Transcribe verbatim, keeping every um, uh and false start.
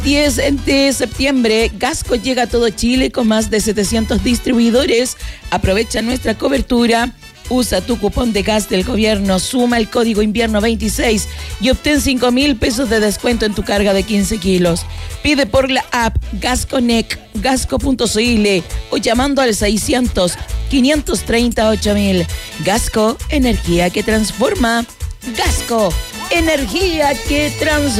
diez de septiembre, Gasco llega a todo Chile con más de setecientos distribuidores. Aprovecha nuestra cobertura. Usa tu cupón de gas del gobierno, suma el código invierno veintiséis y obtén cinco mil pesos de descuento en tu carga de quince kilos. Pide por la app GascoNec, gasco punto cl o llamando al seiscientos, quinientos treinta, ocho mil. Gasco, energía que transforma. Gasco, energía que transforma.